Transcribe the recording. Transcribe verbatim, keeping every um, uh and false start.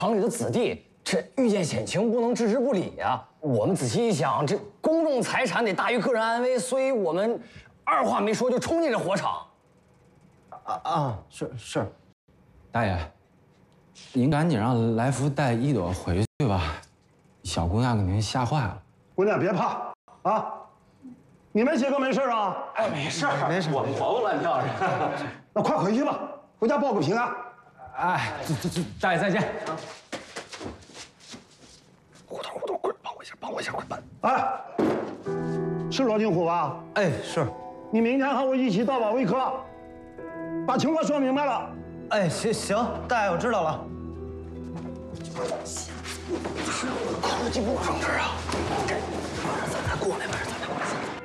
厂里的子弟，这遇见险情不能置之不理呀。我们仔细一想，这公众财产得大于个人安危，所以我们二话没说就冲进这火场。 啊啊，是是， 大爷，您赶紧让来福带一朵回去吧，小姑娘给您吓坏了。 姑娘别怕啊，你们几个没事啊？ 哎，没事没事， 我们活蹦乱跳的。 那快回去吧，回家报个平安。 哎，这这这，大爷再见。 胡同胡同滚，帮我一下，帮我一下，快搬！ 哎，是罗金虎吧？ 哎是， 你明天和我一起到保卫科，把情况说明白了。 哎行行，大爷我知道了。 科技部上这儿啊，这咱再过来边，咱